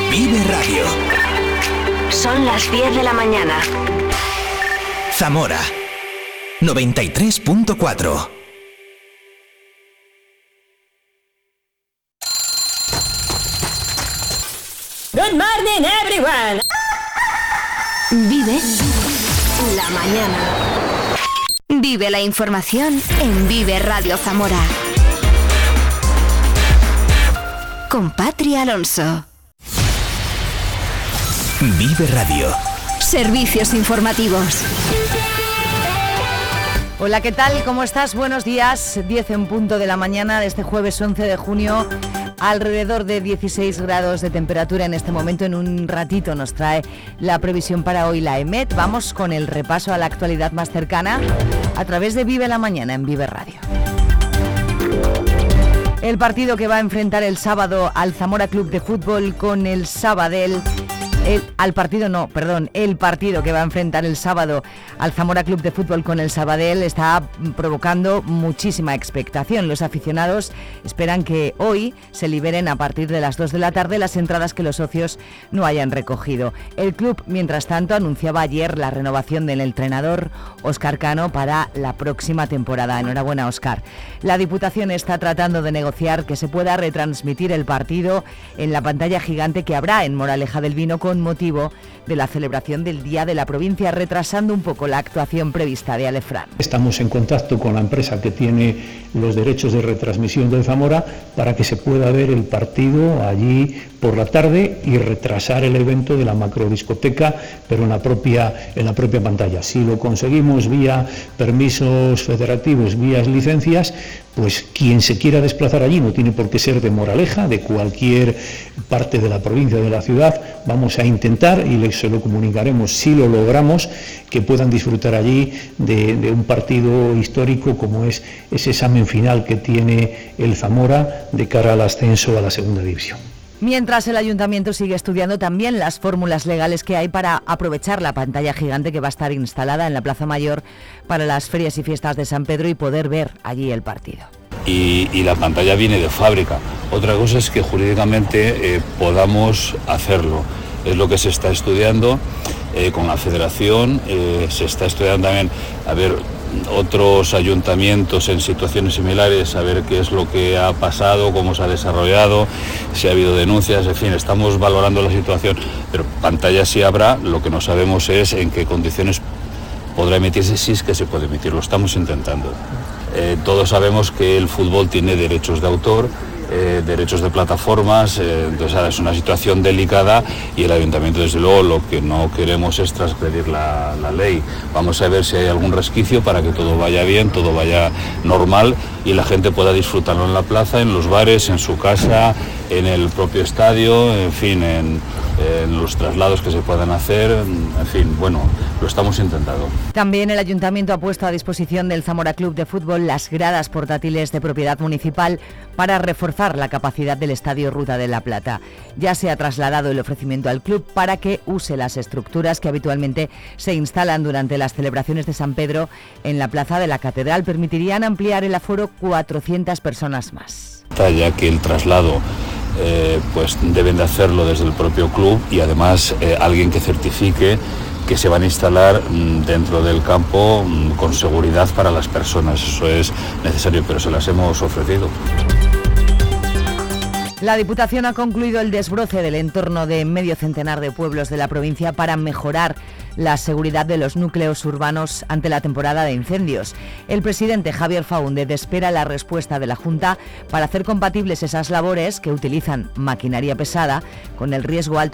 Vive Radio. Son las 10 de la mañana. Zamora 93.4. Good morning, everyone. Vive la mañana. Vive la información en Vive Radio Zamora. Con Patri Alonso. Vive Radio. Servicios informativos. Hola, ¿qué tal? ¿Cómo estás? Buenos días. 10 en punto de la mañana de este jueves 11 de junio. Alrededor de 16 grados de temperatura en este momento. En un ratito nos trae la previsión para hoy la EMET. Vamos con el repaso a la actualidad más cercana a través de Vive la Mañana en Vive Radio. El partido que va a enfrentar el sábado al Zamora Club de Fútbol con el Sabadell. El partido que va a enfrentar el sábado al Zamora Club de Fútbol con el Sabadell está provocando muchísima expectación. Los aficionados esperan que hoy se liberen a partir de las 2 de la tarde las entradas que los socios no hayan recogido. El club, mientras tanto, anunciaba ayer la renovación del entrenador Óscar Cano para la próxima temporada. Enhorabuena, Óscar. La Diputación está tratando de negociar que se pueda retransmitir el partido en la pantalla gigante que habrá en Moraleja del Vino con motivo de la celebración del Día de la Provincia, retrasando un poco la actuación prevista de Alefrán. Estamos en contacto con la empresa que tiene los derechos de retransmisión del Zamora para que se pueda ver el partido allí por la tarde y retrasar el evento de la macrodiscoteca, pero en la propia pantalla. Si lo conseguimos vía permisos federativos, vía licencias, pues quien se quiera desplazar allí, no tiene por qué ser de Moraleja, de cualquier parte de la provincia o de la ciudad, vamos a intentar, y se lo comunicaremos si lo logramos, que puedan disfrutar allí de un partido histórico como es ese examen final que tiene el Zamora de cara al ascenso a la segunda división. Mientras el Ayuntamiento sigue estudiando también las fórmulas legales que hay para aprovechar la pantalla gigante que va a estar instalada en la Plaza Mayor para las ferias y fiestas de San Pedro y poder ver allí el partido. Y la pantalla viene de fábrica. Otra cosa es que jurídicamente podamos hacerlo. Es lo que se está estudiando con la Federación, se está estudiando también, a ver, otros ayuntamientos en situaciones similares, a ver qué es lo que ha pasado, cómo se ha desarrollado, si ha habido denuncias, en fin, estamos valorando la situación, pero pantalla sí habrá, lo que no sabemos es en qué condiciones podrá emitirse, si es que se puede emitir, lo estamos intentando. Todos sabemos que el fútbol tiene derechos de autor, derechos de plataformas, entonces ahora es una situación delicada y el Ayuntamiento desde luego lo que no queremos es transgredir la ley. Vamos a ver si hay algún resquicio para que todo vaya bien, todo vaya normal y la gente pueda disfrutarlo en la plaza, en los bares, en su casa, en el propio estadio, en fin, en los traslados que se puedan hacer, en fin, bueno, lo estamos intentando. También el Ayuntamiento ha puesto a disposición del Zamora Club de Fútbol las gradas portátiles de propiedad municipal para reforzar la capacidad del Estadio Ruta de la Plata. Ya se ha trasladado el ofrecimiento al club para que use las estructuras que habitualmente se instalan durante las celebraciones de San Pedro en la Plaza de la Catedral. Permitirían ampliar el aforo 400 personas más. Ya que el traslado pues deben de hacerlo desde el propio club y además alguien que certifique que se van a instalar dentro del campo con seguridad para las personas. Eso es necesario, pero se las hemos ofrecido. La Diputación ha concluido el desbroce del entorno de medio centenar de pueblos de la provincia para mejorar la seguridad de los núcleos urbanos ante la temporada de incendios. El presidente Javier Faúndez espera la respuesta de la Junta para hacer compatibles esas labores que utilizan maquinaria pesada con el riesgo alto